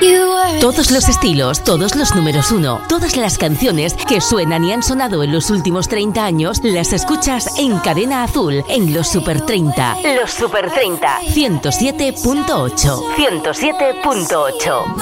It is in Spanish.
Todos los estilos, todos los números uno, todas las canciones que suenan y han sonado en los últimos 30 años, las escuchas en Cadena Azul, en los Super 30. Los Super 30, 107.8. 107.8.